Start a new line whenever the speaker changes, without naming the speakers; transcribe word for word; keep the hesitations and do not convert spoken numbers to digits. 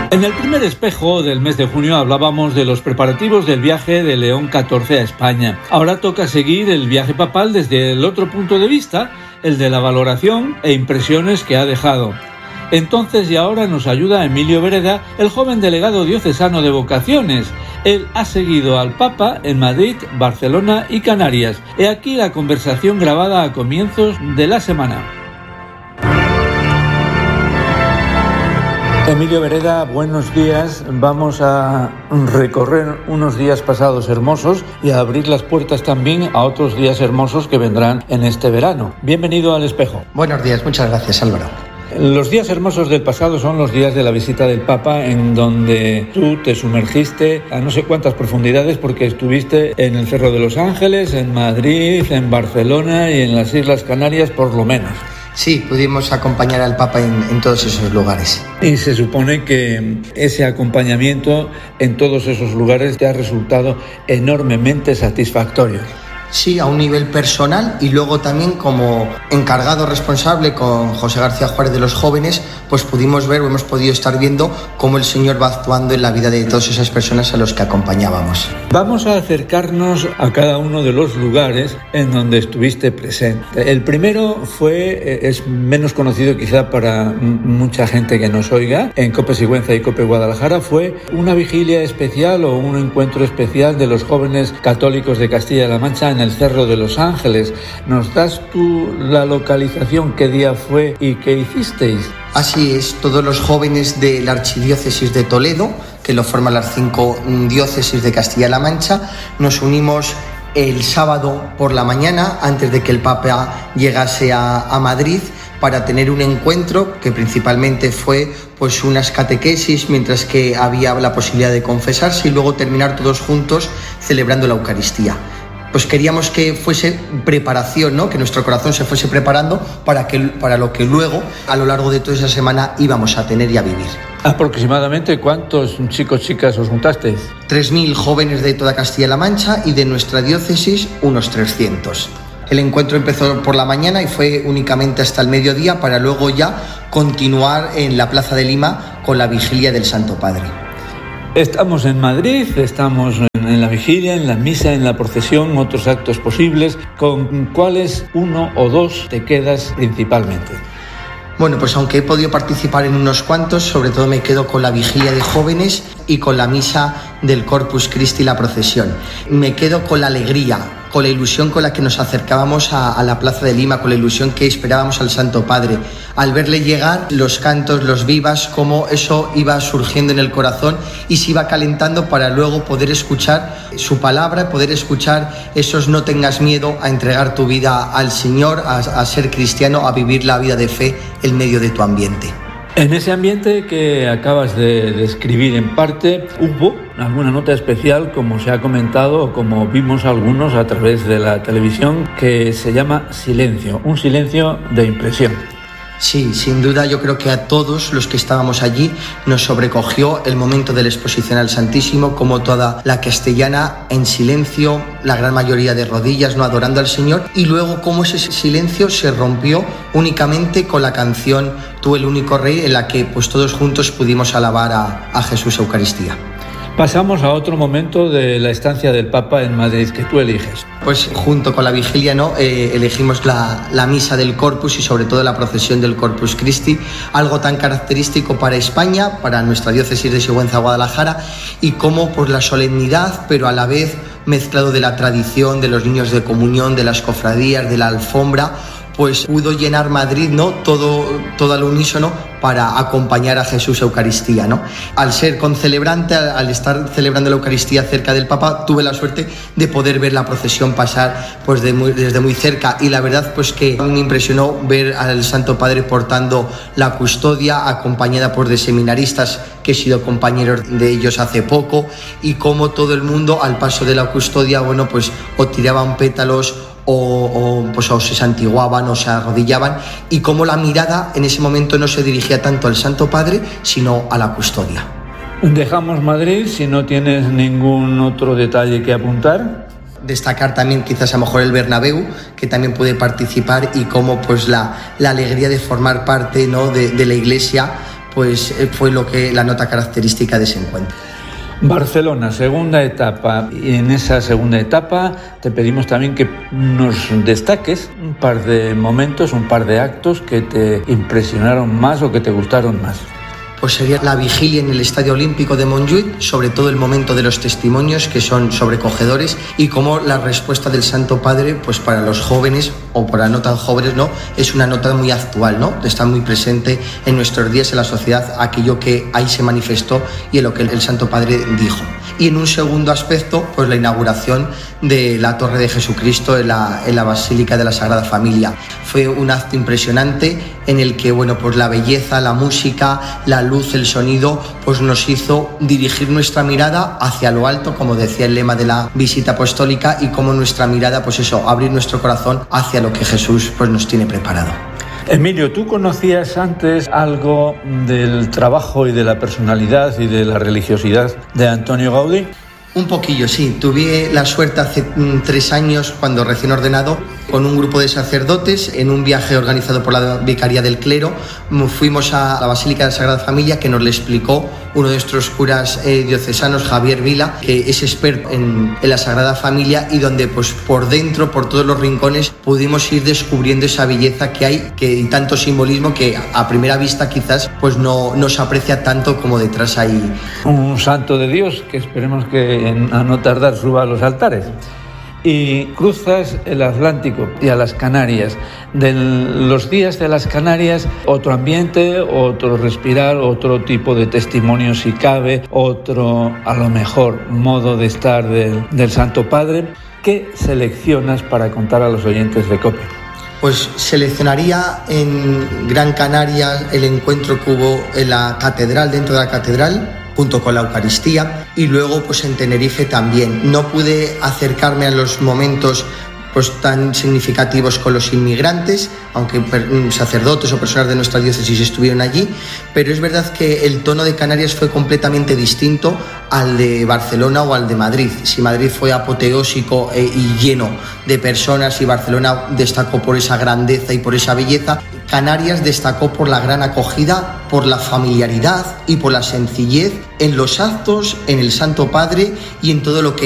En el primer espejo del mes de junio hablábamos de los preparativos del viaje de León catorce a España. Ahora toca seguir el viaje papal desde el otro punto de vista, el de la valoración e impresiones que ha dejado. Entonces y ahora nos ayuda Emilio Vereda, el joven delegado diocesano de vocaciones. Él ha seguido al Papa en Madrid, Barcelona y Canarias. He aquí la conversación grabada a comienzos de la semana. Emilio Vereda, buenos días. Vamos a recorrer unos días pasados hermosos y a abrir las puertas también a otros días hermosos que vendrán en este verano. Bienvenido al Espejo.
Buenos días, muchas gracias, Álvaro.
Los días hermosos del pasado son los días de la visita del Papa, en donde tú te sumergiste a no sé cuántas profundidades, porque estuviste en el Cerro de los Ángeles, en Madrid, en Barcelona y en las Islas Canarias por lo menos.
Sí, pudimos acompañar al Papa en, en todos esos lugares.
Y se supone que ese acompañamiento en todos esos lugares te ha resultado enormemente satisfactorio.
Sí, a un nivel personal, y luego también como encargado responsable con José García Juárez de los jóvenes, pues pudimos ver o hemos podido estar viendo cómo el Señor va actuando en la vida de todas esas personas a los que acompañábamos.
Vamos a acercarnos a cada uno de los lugares en donde estuviste presente. El primero fue, es menos conocido quizá para mucha gente que nos oiga, en Cope Sigüenza y Cope Guadalajara, fue una vigilia especial o un encuentro especial de los jóvenes católicos de Castilla-La Mancha en el Cerro de los Ángeles. ¿Nos das tú la localización, qué día fue y qué hicisteis?
Así es, todos los jóvenes de la Archidiócesis de Toledo, que lo forman las cinco diócesis de Castilla-La Mancha, nos unimos el sábado por la mañana, antes de que el Papa llegase a, a Madrid, para tener un encuentro que principalmente fue pues unas catequesis, mientras que había la posibilidad de confesarse, y luego terminar todos juntos celebrando la Eucaristía. Pues queríamos que fuese preparación, ¿no? Que nuestro corazón se fuese preparando para, que, para lo que luego, a lo largo de toda esa semana, íbamos a tener y a vivir.
¿Aproximadamente cuántos chicos, chicas os juntasteis?
tres mil jóvenes de toda Castilla-La Mancha y de nuestra diócesis unos trescientos. El encuentro empezó por la mañana y fue únicamente hasta el mediodía, para luego ya continuar en la Plaza de Lima con la vigilia del Santo Padre.
Estamos en Madrid, estamos en la vigilia, en la misa, en la procesión, otros actos posibles. ¿Con cuáles uno o dos te quedas principalmente?
Bueno, pues aunque he podido participar en unos cuantos, sobre todo me quedo con la vigilia de jóvenes y con la misa del Corpus Christi, la procesión. Me quedo con la alegría, con la ilusión con la que nos acercábamos a, a la Plaza de Lima, con la ilusión que esperábamos al Santo Padre. Al verle llegar, los cantos, los vivas, cómo eso iba surgiendo en el corazón y se iba calentando para luego poder escuchar su palabra, poder escuchar esos no tengas miedo a entregar tu vida al Señor, a, a ser cristiano, a vivir la vida de fe en medio de tu ambiente.
En ese ambiente que acabas de describir en parte, ¿hubo alguna nota especial, como se ha comentado o como vimos algunos a través de la televisión, que se llama silencio, un silencio de impresión?
Sí, sin duda yo creo que a todos los que estábamos allí nos sobrecogió el momento de la exposición al Santísimo, como toda la castellana en silencio, la gran mayoría de rodillas, no adorando al Señor, y luego cómo ese silencio se rompió únicamente con la canción Tú el único Rey, en la que pues todos juntos pudimos alabar a, a Jesús Eucaristía.
Pasamos a otro momento de la estancia del Papa en Madrid que tú eliges.
Pues junto con la vigilia, ¿no? Eh, elegimos la, la misa del Corpus y sobre todo la procesión del Corpus Christi, algo tan característico para España, para nuestra diócesis de Sigüenza, Guadalajara, y cómo por la solemnidad, pero a la vez mezclado de la tradición, de los niños de comunión, de las cofradías, de la alfombra, pues pudo llenar Madrid, ¿no? Todo, todo al unísono para acompañar a Jesús Eucaristía, ¿no? Al ser concelebrante, al estar celebrando la Eucaristía cerca del Papa, tuve la suerte de poder ver la procesión pasar pues de muy, desde muy cerca, y la verdad pues que me impresionó ver al Santo Padre portando la custodia, acompañada por de seminaristas que he sido compañero de ellos hace poco, y cómo todo el mundo al paso de la custodia, bueno, pues o tiraban pétalos O, o, pues, o se santiguaban o se arrodillaban, y cómo la mirada en ese momento no se dirigía tanto al Santo Padre sino a la custodia.
Dejamos Madrid, si no tienes ningún otro detalle que apuntar.
Destacar también quizás a lo mejor el Bernabéu, que también pude participar, y cómo pues la, la alegría de formar parte, ¿no? de, de la Iglesia, pues fue lo que la nota característica de ese encuentro.
Barcelona, segunda etapa, y en esa segunda etapa te pedimos también que nos destaques un par de momentos, un par de actos que te impresionaron más o que te gustaron más.
Pues sería la vigilia en el Estadio Olímpico de Montjuïc, sobre todo el momento de los testimonios, que son sobrecogedores, y cómo la respuesta del Santo Padre, pues para los jóvenes o para no tan jóvenes, ¿no?, es una nota muy actual, ¿no? Está muy presente en nuestros días en la sociedad aquello que ahí se manifestó y en lo que el Santo Padre dijo. Y en un segundo aspecto, pues la inauguración de la Torre de Jesucristo en la, en la Basílica de la Sagrada Familia. Fue un acto impresionante en el que, bueno, pues la belleza, la música, la luz, el sonido, pues nos hizo dirigir nuestra mirada hacia lo alto, como decía el lema de la visita apostólica, y como nuestra mirada, pues eso, abrir nuestro corazón hacia lo que Jesús pues nos tiene preparado.
Emilio, ¿tú conocías antes algo del trabajo y de la personalidad y de la religiosidad de Antonio Gaudí?
Un poquillo, sí. Tuve la suerte hace mm, tres años, cuando recién ordenado, con un grupo de sacerdotes, en un viaje organizado por la Vicaría del Clero, fuimos a la Basílica de la Sagrada Familia, que nos le explicó uno de nuestros curas eh, diocesanos, Javier Vila, que es experto en, en la Sagrada Familia, y donde pues por dentro, por todos los rincones, pudimos ir descubriendo esa belleza que hay, que y tanto simbolismo que a primera vista quizás pues no, no se aprecia tanto como detrás hay.
Un santo de Dios que esperemos que a no tardar suba a los altares. Y cruzas el Atlántico y a las Canarias. De los días de las Canarias, otro ambiente, otro respirar, otro tipo de testimonio si cabe, otro a lo mejor modo de estar del, del Santo Padre. ¿Qué seleccionas para contar a los oyentes de COPE?
Pues seleccionaría en Gran Canaria el encuentro que hubo en la catedral, dentro de la catedral, junto con la Eucaristía, y luego pues en Tenerife también. No pude acercarme a los momentos pues tan significativos con los inmigrantes, aunque sacerdotes o personas de nuestra diócesis estuvieron allí, pero es verdad que el tono de Canarias fue completamente distinto al de Barcelona o al de Madrid. Si Madrid fue apoteósico eh, y lleno de personas, y Barcelona destacó por esa grandeza y por esa belleza, Canarias destacó por la gran acogida, por la familiaridad y por la sencillez en los actos, en el Santo Padre y en todo lo que